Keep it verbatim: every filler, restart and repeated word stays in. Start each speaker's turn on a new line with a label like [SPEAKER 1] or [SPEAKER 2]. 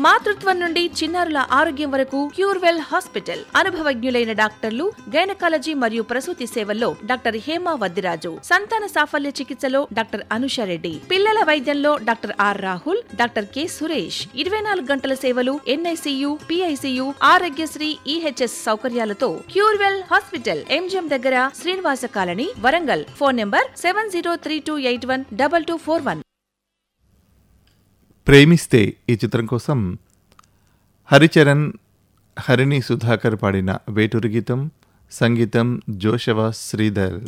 [SPEAKER 1] మాతృత్వం నుండి చిన్నారుల ఆరోగ్యం వరకు క్యూర్వెల్ హాస్పిటల్. అనుభవజ్ఞులైన డాక్టర్లు, గైనకాలజీ మరియు ప్రసూతి సేవల్లో డాక్టర్ హేమ వద్దిరాజు, సంతాన సాఫల్య చికిత్సలో డాక్టర్ అనుషారెడ్డి, పిల్లల వైద్యంలో doctor are Rahul, doctor K Suresh. ఇరవై నాలుగు గంటల సేవలు, ఎన్ఐసియు, పిఐసియు, ఆరోగ్యశ్రీ, ఈహెచ్ఎస్ సౌకర్యాలతో క్యూర్వెల్ హాస్పిటల్, ఎంజిఎం దగ్గర, Srinivasa colony, Warangal. Phone number seven zero three two eight one double two four one.
[SPEAKER 2] ప్రేమిస్తే ఈ చిత్రం కోసం హరిచరణ్, హరిణి సుధాకర్ పాడిన వేటూరి గీతం, సంగీతం జోషవ శ్రీధర్.